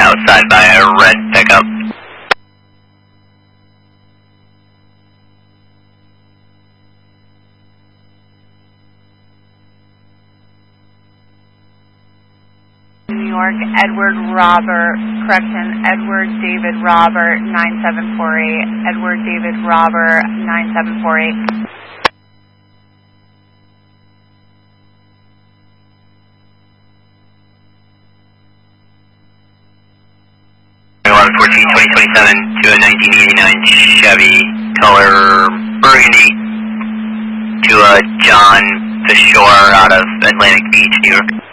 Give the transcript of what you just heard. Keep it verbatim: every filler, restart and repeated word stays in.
outside by a red pickup. New York, Edward Robert, correction, Edward David Robert, nine seven four eight, Edward David Robert, nine seven four eight. eleven fourteen twenty twenty-seven to a nineteen eighty-nine Chevy, color burgundy, to a John Fishore out of Atlantic Beach, New York.